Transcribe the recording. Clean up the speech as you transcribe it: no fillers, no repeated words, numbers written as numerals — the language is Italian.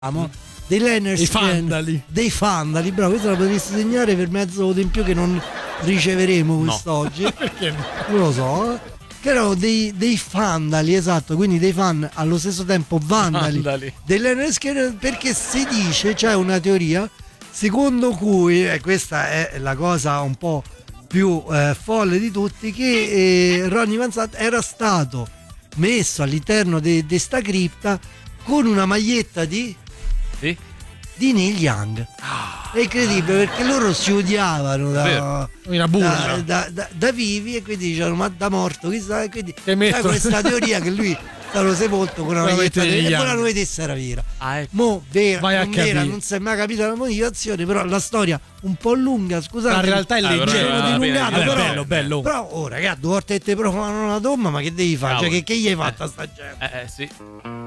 dei Lenners, dei Fandali, bravo, questo la potresti segnare per mezzo voto in più che non riceveremo quest'oggi. Perché no? Non lo so, che erano dei Fandali, esatto, quindi dei fan allo stesso tempo vandali. Dei Lenners, perché si dice, c'è una teoria secondo cui, e questa è la cosa un po' più folle di tutti, che Ronnie Van Zant era stato messo all'interno di sta cripta con una maglietta di Neil Young. È incredibile, perché loro si odiavano da vivi, e quindi dicevano ma da morto chissà, e quindi c'è questa teoria che lui stato sepolto con una maglietta e poi la vedesse era vera. Mo vera, non si è mai capita la motivazione, però la storia un po' lunga, scusate, in realtà è leggera, bello. Però ragazzi, 2 volte che te profanano una tomba, ma che devi fare? Cioè che gli hai fatto a sta gente? Sì.